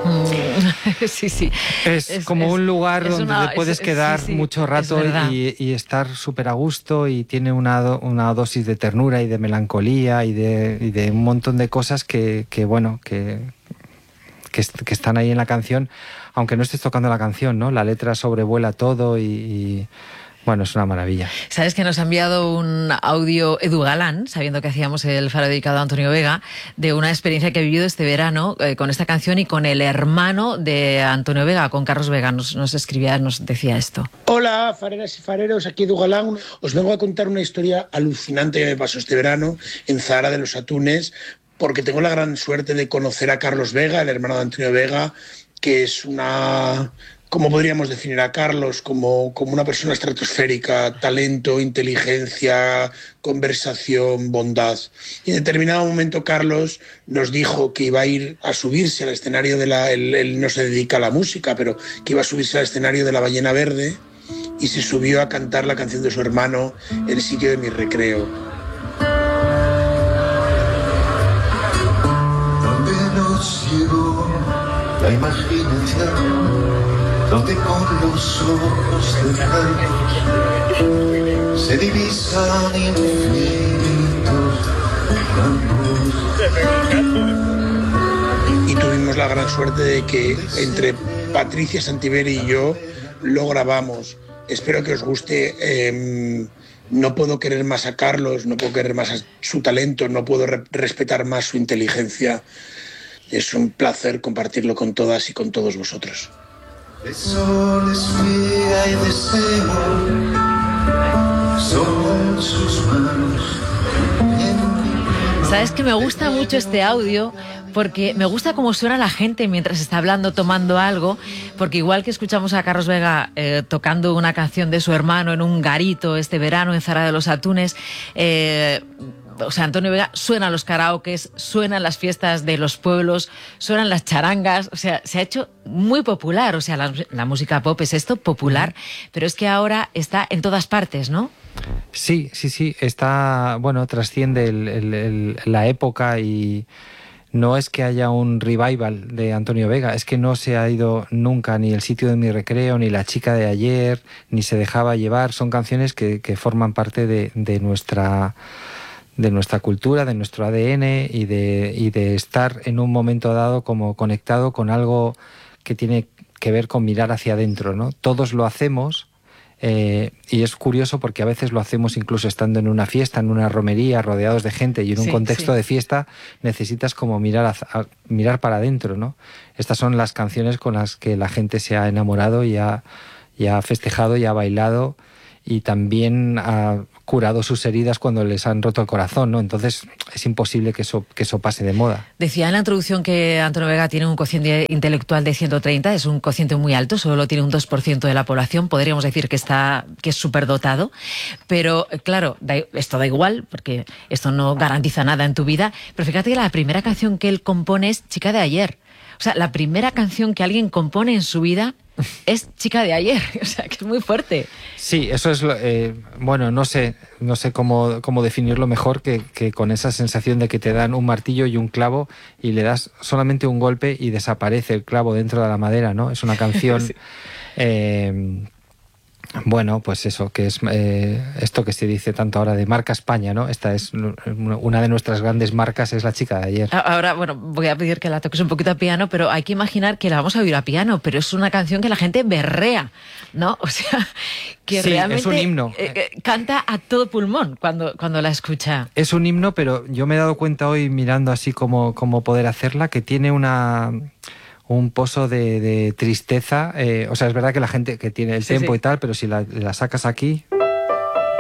Sí, sí. Es como un lugar donde te puedes quedar mucho rato y estar súper a gusto, y tiene una dosis de ternura y de melancolía y de un montón de cosas que están ahí en la canción, aunque no estés tocando la canción, ¿no? La letra sobrevuela todo y bueno, es una maravilla. Sabes que nos ha enviado un audio Edu Galán, sabiendo que hacíamos el faro dedicado a Antonio Vega, de una experiencia que ha vivido este verano con esta canción y con el hermano de Antonio Vega, con Carlos Vega. Nos escribía, nos decía esto. Hola, fareras y fareros, aquí Edu Galán. Os vengo a contar una historia alucinante que me pasó este verano en Zahara de los Atunes, porque tengo la gran suerte de conocer a Carlos Vega, el hermano de Antonio Vega, que es una... ¿Cómo podríamos definir a Carlos? Como una persona estratosférica, talento, inteligencia, conversación, bondad. Y en determinado momento Carlos nos dijo que iba a ir a subirse al escenario él no se dedica a la música, pero que iba a subirse al escenario de La Ballena Verde, y se subió a cantar la canción de su hermano, El sitio de mi recreo. Donde nos llevó la imaginación, donde con los ojos cerrados se divisan infinitos campos. Y tuvimos la gran suerte de que entre Patricia Santiveri y yo lo grabamos. Espero que os guste. No puedo querer más a Carlos, no puedo querer más a su talento, no puedo respetar más su inteligencia. Es un placer compartirlo con todas y con todos vosotros. El sol es vida y deseo, son sus manos. Sabes que me gusta mucho este audio, porque me gusta cómo suena la gente mientras está hablando, tomando algo, porque igual que escuchamos a Carlos Vega tocando una canción de su hermano en un garito este verano en Zahara de los Atunes, o sea, Antonio Vega suena los karaokes, suenan las fiestas de los pueblos, suenan las charangas, o sea, se ha hecho muy popular, o sea, la música pop es esto, popular, pero es que ahora está en todas partes, ¿no? Sí, está, bueno, trasciende la época, y no es que haya un revival de Antonio Vega, es que no se ha ido nunca ni El sitio de mi recreo, ni La chica de ayer, ni Se dejaba llevar. Son canciones que forman parte de nuestra cultura, de nuestro ADN, y de estar en un momento dado como conectado con algo que tiene que ver con mirar hacia adentro, ¿no? Todos lo hacemos, y es curioso porque a veces lo hacemos incluso estando en una fiesta, en una romería, rodeados de gente, y en un contexto de fiesta necesitas como mirar para adentro, ¿no? Estas son las canciones con las que la gente se ha enamorado y ha festejado y ha bailado, y también ha curado sus heridas cuando les han roto el corazón, ¿no? Entonces es imposible que eso pase de moda. Decía en la introducción que Antonio Vega tiene un cociente intelectual de 130, es un cociente muy alto, solo lo tiene un 2% de la población, podríamos decir que es superdotado, pero claro, esto da igual, porque esto no garantiza nada en tu vida, pero fíjate que la primera canción que él compone es Chica de ayer. O sea, la primera canción que alguien compone en su vida es Chica de ayer, o sea, que es muy fuerte. Sí, eso es, bueno, no sé cómo definirlo mejor que con esa sensación de que te dan un martillo y un clavo y le das solamente un golpe y desaparece el clavo dentro de la madera, ¿no? Es una canción... sí. Bueno, pues eso, que es esto que se dice tanto ahora de marca España, ¿no? Esta es una de nuestras grandes marcas, es La chica de ayer. Ahora, bueno, voy a pedir que la toques un poquito a piano, pero hay que imaginar que la vamos a oír a piano, pero es una canción que la gente berrea, ¿no? O sea, que sí, realmente es un himno. Canta a todo pulmón cuando la escucha. Es un himno, pero yo me he dado cuenta hoy, mirando así cómo poder hacerla, que tiene un pozo de tristeza, o sea, es verdad que la gente que tiene el tempo y tal, pero si la sacas aquí...